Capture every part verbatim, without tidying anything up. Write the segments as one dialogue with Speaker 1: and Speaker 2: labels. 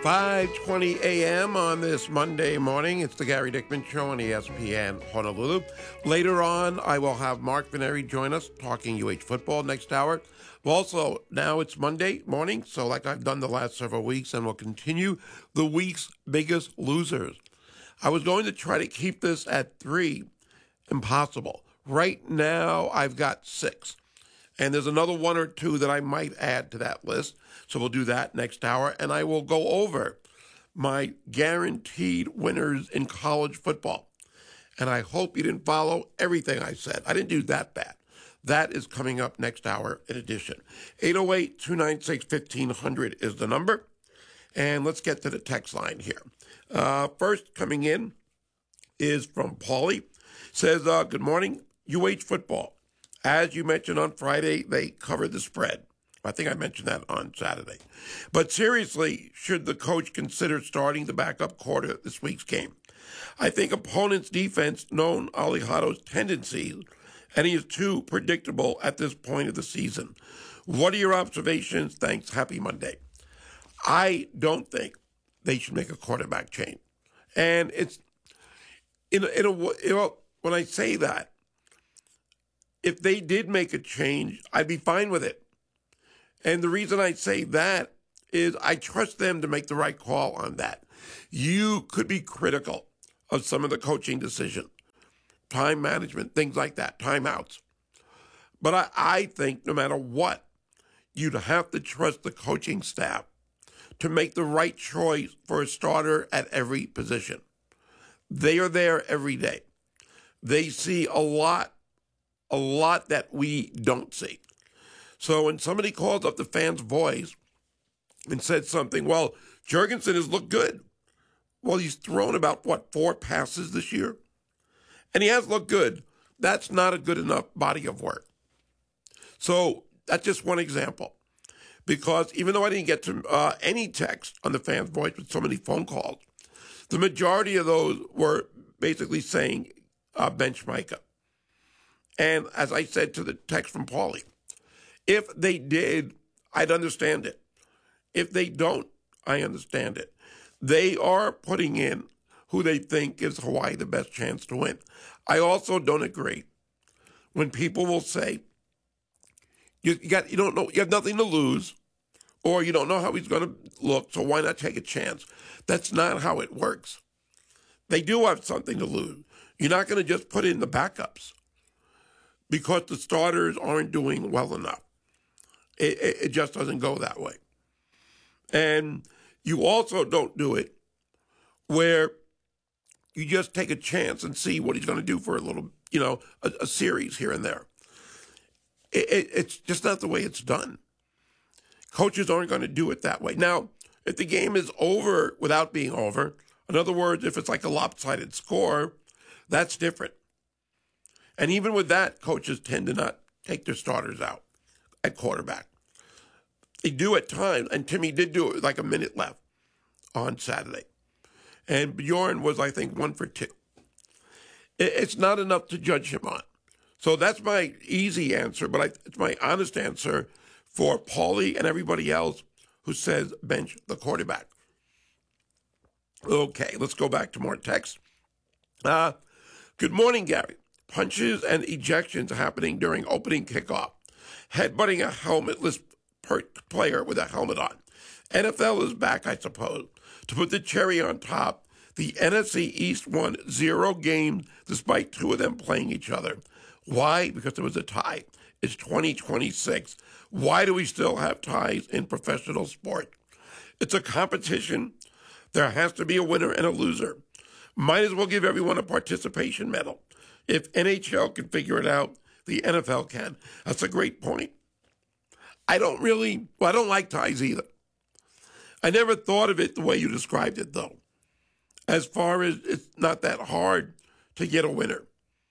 Speaker 1: five twenty a.m. on this Monday morning. It's the Gary Dickman Show on E S P N Honolulu. Later on, I will have Mark Veneri join us talking U H football next hour. Also, now it's Monday morning, so like I've done the last several weeks, and we'll continue the week's biggest losers. I was going to try to keep this at three. Impossible. Right now, I've got six. And there's another one or two that I might add to that list. So we'll do that next hour. And I will go over my guaranteed winners in college football. And I hope you didn't follow everything I said. I didn't do that bad. That is coming up next hour in addition. eight oh eight, two nine six, fifteen hundred is the number. And let's get to the text line here. Uh, first coming in is from Paulie. Says, uh, good morning, U H football. As you mentioned on Friday, they covered the spread. I think I mentioned that on Saturday. But seriously, should the coach consider starting the backup quarter this week's game? I think opponents' defense known Alijado's tendencies, and he is too predictable at this point of the season. What are your observations? Thanks. Happy Monday. I don't think they should make a quarterback change. And it's, in a, in a, you know, when I say that, if they did make a change, I'd be fine with it. And the reason I say that is I trust them to make the right call on that. You could be critical of some of the coaching decisions, time management, things like that, timeouts. But I, I think no matter what, you'd have to trust the coaching staff to make the right choice for a starter at every position. They are there every day. They see a lot, a lot that we don't see. So when somebody calls up the fan's voice and said something, well, Jurgensen has looked good. Well, he's thrown about, what, four passes this year? And he has looked good. That's not a good enough body of work. So that's just one example. Because even though I didn't get to uh, any text on the fan's voice with so many phone calls, the majority of those were basically saying uh, bench Micah. And as I said to the text from Paulie, if they did, I'd understand it. If they don't, I understand it. They are putting in who they think gives Hawaii the best chance to win. I also don't agree when people will say, you, you got, you don't know, you have nothing to lose, or you don't know how he's going to look, so why not take a chance? That's not how it works. They do have something to lose. You're not going to just put in the backups because the starters aren't doing well enough. It, it, it just doesn't go that way. And you also don't do it where you just take a chance and see what he's going to do for a little, you know, a, a series here and there. It, it, it's just not the way it's done. Coaches aren't going to do it that way. Now, if the game is over without being over, in other words, if it's like a lopsided score, that's different. And even with that, coaches tend to not take their starters out at quarterback. They do at times, and Timmy did do it with like a minute left on Saturday. And Bjorn was, I think, one for two. It's not enough to judge him on. So that's my easy answer, but I, it's my honest answer for Paulie and everybody else who says bench the quarterback. Okay, let's go back to more text. Uh, good morning, Gary. Punches and ejections happening during opening kickoff. Headbutting a helmetless per- player with a helmet on. N F L is back, I suppose. To put the cherry on top, the N F C East won zero games despite two of them playing each other. Why? Because there was a tie. It's twenty twenty-six. Why do we still have ties in professional sport? It's a competition. There has to be a winner and a loser. Might as well give everyone a participation medal. If N H L can figure it out, the N F L can. That's a great point. I don't really, well, I don't like ties either. I never thought of it the way you described it, though. As far as it's not that hard to get a winner.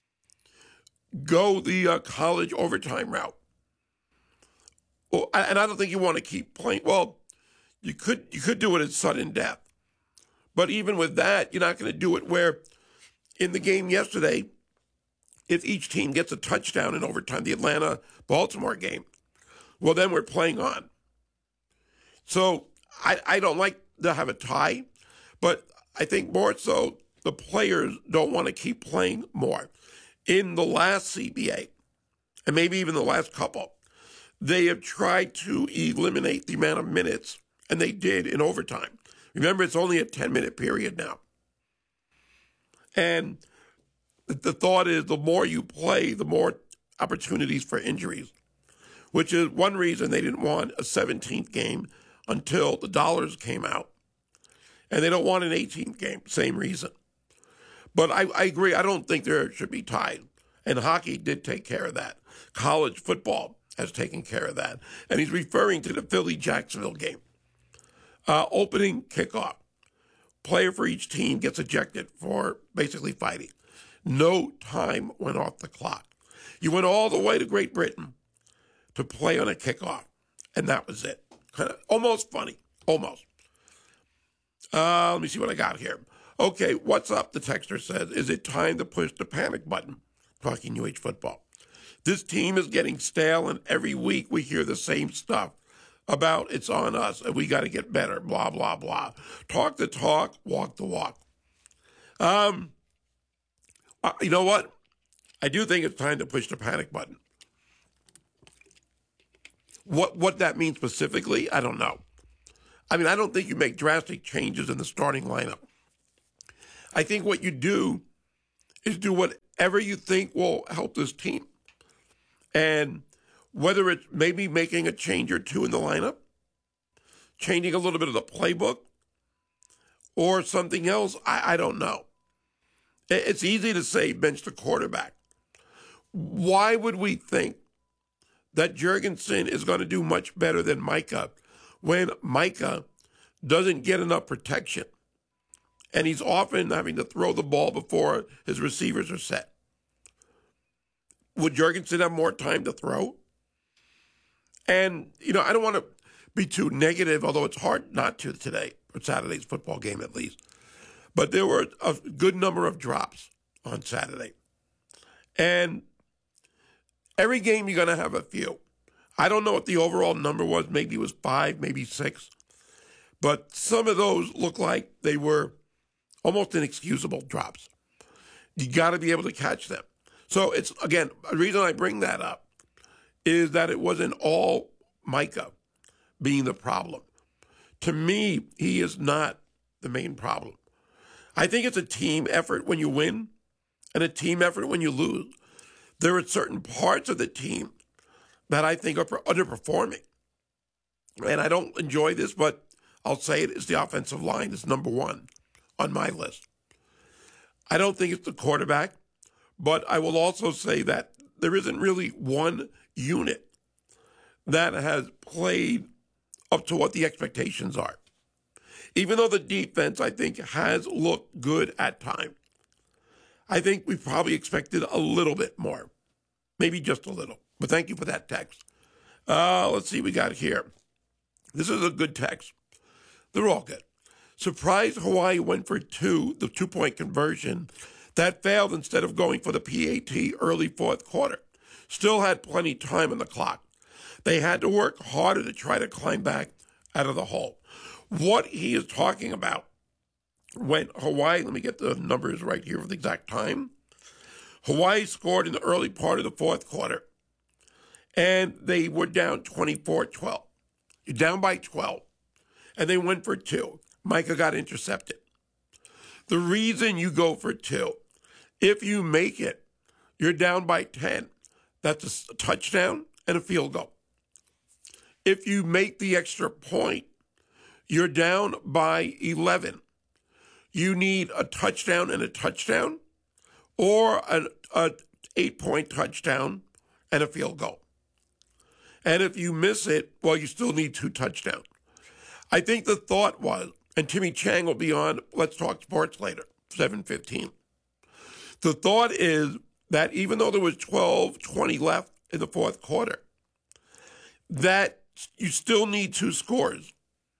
Speaker 1: Go the uh, college overtime route. Well, and I don't think you want to keep playing. Well, you could you could do it at sudden death. But even with that, you're not going to do it where in the game yesterday, if each team gets a touchdown in overtime, the Atlanta-Baltimore game, well, then we're playing on. So I, I don't like they'll have a tie, but I think more so the players don't want to keep playing more. In the last C B A, and maybe even the last couple, they have tried to eliminate the amount of minutes, and they did in overtime. Remember, it's only a ten-minute period now. And the thought is the more you play, the more opportunities for injuries, which is one reason they didn't want a seventeenth game until the dollars came out. And they don't want an eighteenth game, same reason. But I, I agree, I don't think there should be tied. And hockey did take care of that. College football has taken care of that. And he's referring to the Philly-Jacksonville game. Uh, opening kickoff. Player for each team gets ejected for basically fighting. No time went off the clock. You went all the way to Great Britain to play on a kickoff, and that was it. Kind of almost funny, almost. Uh, let me see what I got here. Okay, what's up, the texter says. Is it time to push the panic button? Talking U H football. This team is getting stale, and every week we hear the same stuff about it's on us, and we got to get better, blah, blah, blah. Talk the talk, walk the walk. Um... Uh, you know what? I do think it's time to push the panic button. What what that means specifically, I don't know. I mean, I don't think you make drastic changes in the starting lineup. I think what you do is do whatever you think will help this team. And whether it's maybe making a change or two in the lineup, changing a little bit of the playbook, or something else, I, I don't know. It's easy to say bench the quarterback. Why would we think that Jurgensen is going to do much better than Micah when Micah doesn't get enough protection? And he's often having to throw the ball before his receivers are set. Would Jurgensen have more time to throw? And, you know, I don't want to be too negative, although it's hard not to today, for Saturday's football game at least. But there were a good number of drops on Saturday. And every game you're going to have a few. I don't know what the overall number was. Maybe it was five, maybe six. But some of those look like they were almost inexcusable drops. You got to be able to catch them. So it's, again, the reason I bring that up is that it wasn't all Micah being the problem. To me, he is not the main problem. I think it's a team effort when you win and a team effort when you lose. There are certain parts of the team that I think are underperforming. And I don't enjoy this, but I'll say it is the offensive line is number one on my list. I don't think it's the quarterback, but I will also say that there isn't really one unit that has played up to what the expectations are. Even though the defense, I think, has looked good at times, I think we probably expected a little bit more. Maybe just a little. But thank you for that text. Uh, let's see what we got here. This is a good text. They're all good. Surprised Hawaii went for two, the two-point conversion. That failed instead of going for the P A T early fourth quarter. Still had plenty of time on the clock. They had to work harder to try to climb back out of the hole. What he is talking about when Hawaii, let me get the numbers right here for the exact time. Hawaii scored in the early part of the fourth quarter, and they were down twenty-four twelve. You're down by twelve, and they went for two. Micah got intercepted. The reason you go for two, if you make it, you're down by ten. That's a touchdown and a field goal. If you make the extra point, you're down by eleven. You need a touchdown and a touchdown, or an a eight-point touchdown and a field goal. And if you miss it, well, you still need two touchdowns. I think the thought was, and Timmy Chang will be on Let's Talk Sports later, seven fifteen. The thought is that even though there was twelve twenty left in the fourth quarter, that you still need two scores.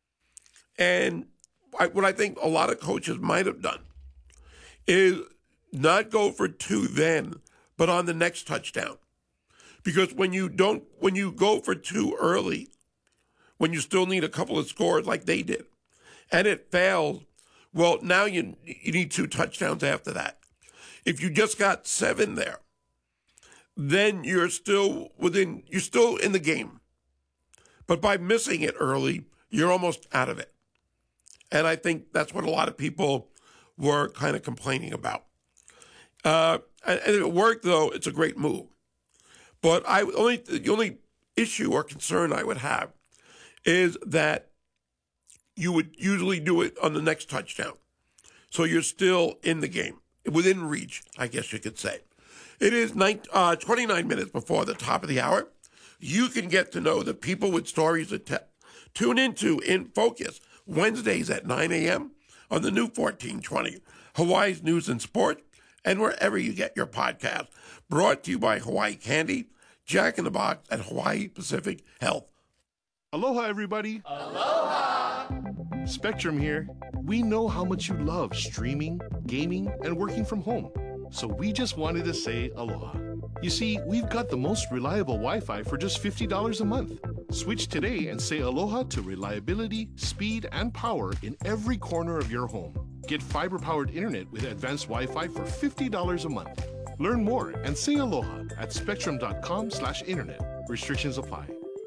Speaker 1: And I, what I think a lot of coaches might have done is not go for two then, but on the next touchdown. Because when you don't, when you go for two early, when you still need a couple of scores like they did, and it fails, well, now you you need two touchdowns after that. If you just got seven there, then you're still within, you're still in the game. But by missing it early, you're almost out of it. And I think that's what a lot of people were kind of complaining about. Uh, and if it worked, though, it's a great move. But I only the only issue or concern I would have is that you would usually do it on the next touchdown. So you're still in the game, within reach, I guess you could say. It is nine, uh, twenty-nine minutes before the top of the hour. You can get to know the people with stories to tell. Tune into In Focus Wednesdays at nine a.m. on the new fourteen twenty, Hawaii's News and Sport, and wherever you get your podcast. Brought to you by Hawaii Candy, Jack in the Box, and Hawaii Pacific Health.
Speaker 2: Aloha, everybody.
Speaker 3: Aloha!
Speaker 2: Spectrum here. We know how much you love streaming, gaming, and working from home. So we just wanted to say aloha. You see, we've got the most reliable Wi-Fi for just fifty dollars a month. Switch today and say aloha to reliability, speed, and power in every corner of your home. Get fiber-powered internet with advanced Wi-Fi for fifty dollars a month. Learn more and say aloha at spectrum.com slash internet. Restrictions apply.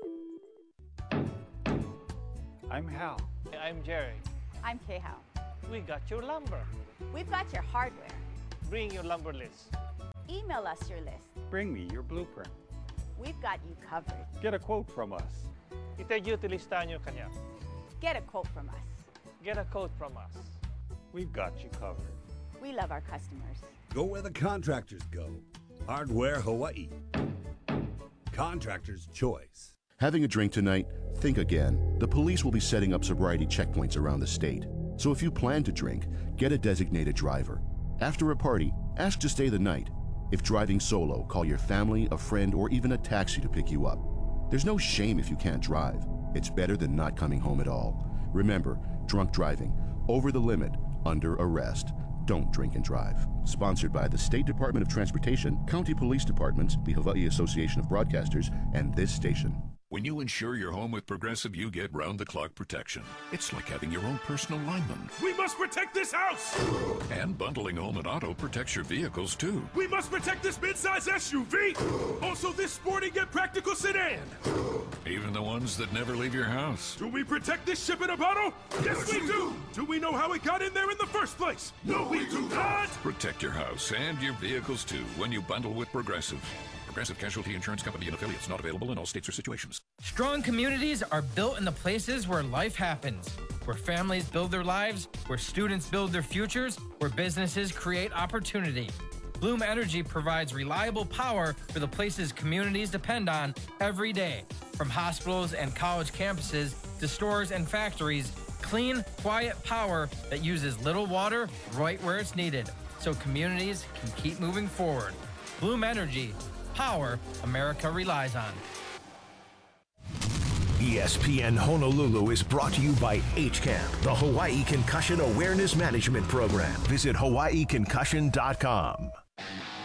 Speaker 4: I'm Hal.
Speaker 3: I'm Jerry.
Speaker 5: I'm Kay-Hao.
Speaker 3: We got your lumber.
Speaker 5: We've got your hardware.
Speaker 3: Bring your lumber list.
Speaker 5: Email us your list.
Speaker 4: Bring me your blueprint.
Speaker 5: We've got you covered.
Speaker 4: Get a quote from us.
Speaker 3: Itagyuti listahan nyo kanya.
Speaker 5: Get a quote from us.
Speaker 3: Get a quote from us.
Speaker 4: We've got you covered.
Speaker 5: We love our customers.
Speaker 6: Go where the contractors go. Hardware Hawaii. Contractor's choice.
Speaker 7: Having a drink tonight? Think again. The police will be setting up sobriety checkpoints around the state. So if you plan to drink, get a designated driver. After a party, ask to stay the night. If driving solo, call your family, a friend, or even a taxi to pick you up. There's no shame if you can't drive. It's better than not coming home at all. Remember, drunk driving, over the limit, under arrest. Don't drink and drive. Sponsored by the State Department of Transportation, County Police Departments, the Hawaii Association of Broadcasters, and this station.
Speaker 8: When you insure your home with Progressive, you get round-the-clock protection. It's like having your own personal lineman.
Speaker 9: We must protect this house!
Speaker 8: And bundling home and auto protects your vehicles, too.
Speaker 9: We must protect this midsize S U V! Also this sporty yet practical sedan!
Speaker 8: Even the ones that never leave your house.
Speaker 9: Do we protect this ship in a bottle? Yes, we do! Do we know how it got in there in the first place? No, we do not!
Speaker 8: Protect your house and your vehicles, too, when you bundle with Progressive. Progressive Casualty Insurance Company and affiliates, not available in all states or situations.
Speaker 10: Strong communities are built in the places where life happens, where families build their lives, where students build their futures, where businesses create opportunity. Bloom Energy provides reliable power for the places communities depend on every day. From hospitals and college campuses to stores and factories, clean, quiet power that uses little water right where it's needed, so communities can keep moving forward. Bloom Energy. Power America relies on.
Speaker 11: E S P N Honolulu is brought to you by H CAMP, the Hawaii Concussion Awareness Management Program. Visit hawaii concussion dot com.